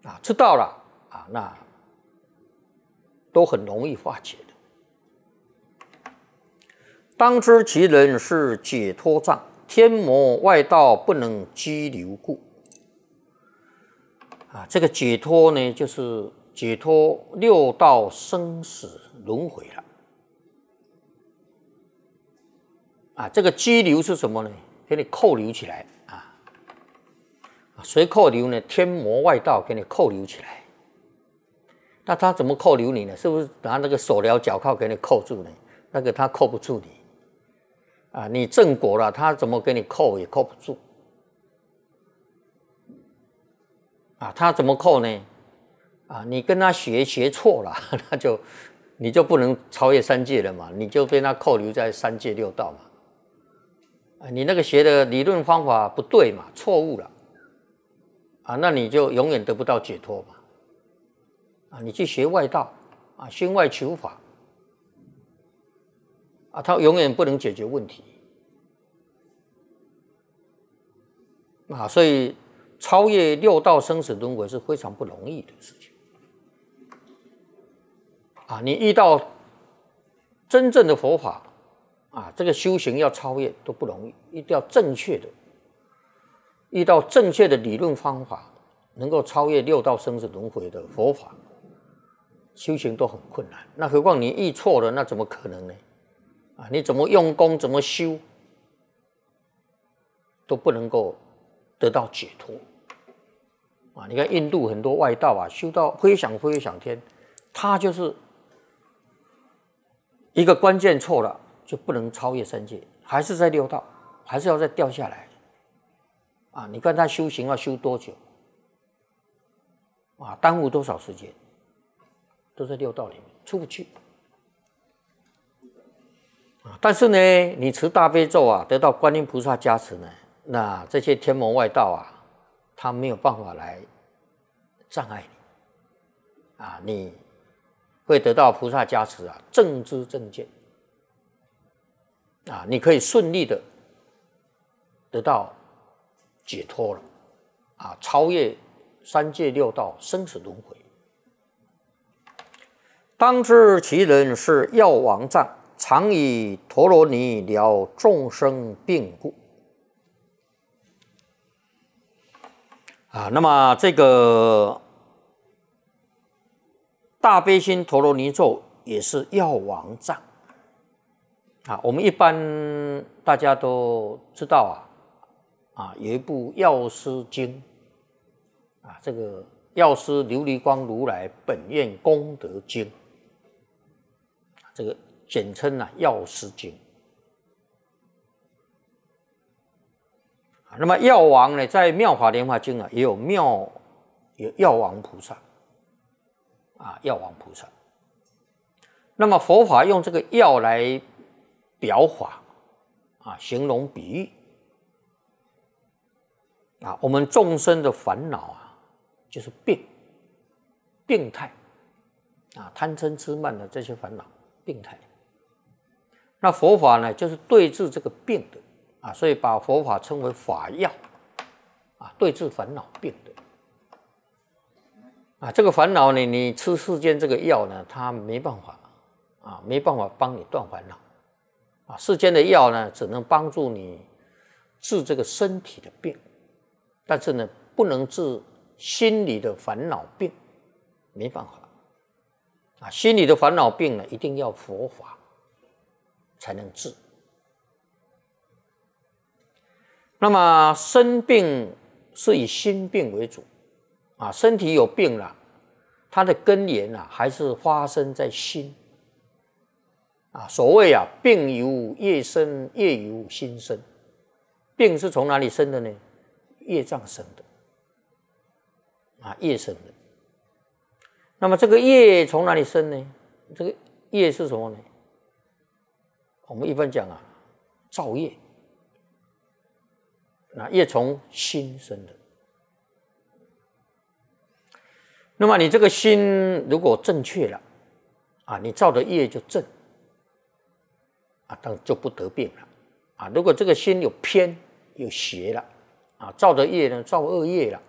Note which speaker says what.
Speaker 1: 知道了那都很容易化解的。当知其人是解脱障，天魔外道不能拘留故。这个解脱呢，就是解脱六道生死轮回了。这个拘留是什么呢？给你扣留起来谁扣留呢？天魔外道给你扣留起来。那他怎么扣留你呢？是不是拿那个手镣脚铐给你扣住呢？那个他扣不住你你正果了，他怎么给你扣也扣不住他怎么扣呢？你跟他学错了，你就不能超越三界了嘛，你就被他扣留在三界六道嘛。你那个学的理论方法不对嘛，错误了那你就永远得不到解脱嘛。你去学外道心外求法他永远不能解决问题所以超越六道生死轮回是非常不容易的事情你遇到真正的佛法这个修行要超越都不容易，一定要正确的遇到正确的理论方法，能够超越六道生死轮回的佛法，修行都很困难。那何况你遇错了，那怎么可能呢？你怎么用功，怎么修，都不能够得到解脱你看印度很多外道修到飞翔天，他就是一个关键错了，就不能超越三界，还是在六道，还是要再掉下来你看他修行要修多久耽误多少时间，都在六道里面出不去但是呢，你持大悲咒得到观音菩萨加持呢，那这些天魔外道他没有办法来障碍你你会得到菩萨加持正知正见你可以顺利的得到解脱了超越三界六道生死轮回。当知其人是药王藏，常以陀罗尼疗众生病故那么这个大悲心陀罗尼咒也是药王藏我们一般大家都知道有一部药师经这个药师琉璃光如来本愿功德经，这个简称药师经那么药王呢，在妙法莲华经也有药王菩萨药王菩萨。那么佛法用这个药来表法形容比喻我们众生的烦恼就是病态贪嗔痴慢的这些烦恼病态。那佛法呢，就是对治这个病的所以把佛法称为法药对治烦恼病的这个烦恼呢，你吃世间这个药呢，它没办法帮你断烦恼世间的药呢，只能帮助你治这个身体的病，但是呢，不能治心理的烦恼病，没办法心理的烦恼病呢，一定要佛法才能治。那么生病是以心病为主身体有病了，它的根源还是发生在心所谓病由业生，业由心生。病是从哪里生的呢？业障生的业生的。那么这个业从哪里生呢？这个业是什么呢？我们一般讲造业，业从心生的。那么你这个心如果正确了你造的业就正当就不得病了如果这个心有偏有邪了造的业呢，造恶业了